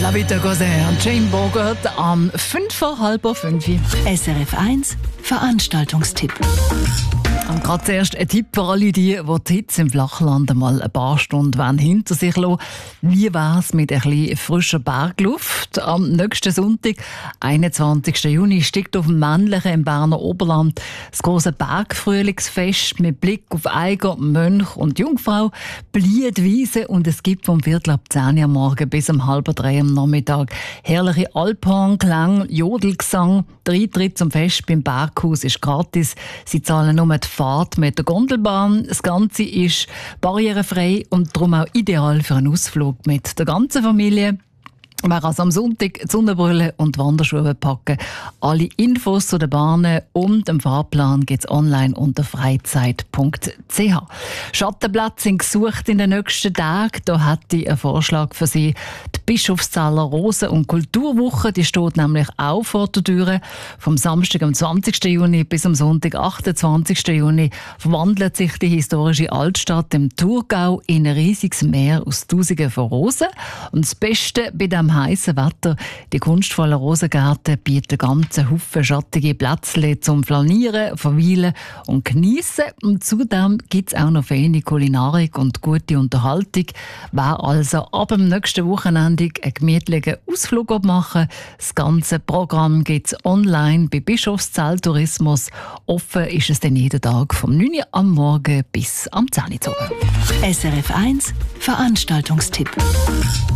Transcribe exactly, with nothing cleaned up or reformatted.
La Vita Cos'è, Jane Bogart am fünf vor halb fünf. S R F eins Veranstaltungstipp. Und gerade zuerst ein Tipp für alle die, die die Hitze im Flachland mal ein paar Stunden hinter sich lassen. Wie wär's mit ein bisschen frischer Bergluft? Am nächsten Sonntag, einundzwanzigsten Juni, steigt auf dem Männlichen im Berner Oberland das große Bergfrühlingsfest mit Blick auf Eiger, Mönch und Jungfrau, Bliedwiese, und es gibt vom Viertel ab zehn Uhr am Morgen bis um halb drei am Nachmittag herrliche Alphorn-Klang, Jodelgesang. Der Eintritt zum Fest beim Berghaus ist gratis. Sie zahlen nur die Fahrt mit der Gondelbahn. Das Ganze ist barrierefrei und darum auch ideal für einen Ausflug mit der ganzen Familie. Wer also am Sonntag die Sonnenbrille und die Wanderschuhe packen. Alle Infos zu den Bahnen und dem Fahrplan gibt es online unter freizeit punkt c h. Schattenplätze sind gesucht in den nächsten Tagen. Da hätte ich einen Vorschlag für Sie. Die Bischofszeller Rosen- und Kulturwoche, die steht nämlich auch vor der Tür. Vom Samstag am zwanzigsten Juni bis am Sonntag achtundzwanzigsten Juni verwandelt sich die historische Altstadt im Thurgau in ein riesiges Meer aus Tausenden von Rosen. Und das Beste bei dem heißen Wetter, die kunstvollen Rosengärten bieten ganze Haufen schattige Plätzchen zum Flanieren, Verweilen und Geniessen. Und zudem gibt es auch noch feine Kulinarik und gute Unterhaltung. Wer also ab dem nächsten Wochenende einen gemütlichen Ausflug machen, das ganze Programm gibt es online bei Bischofszell Tourismus. Offen ist es dann jeden Tag vom neun Uhr am Morgen bis am zehn Uhr. S R F eins Veranstaltungstipp.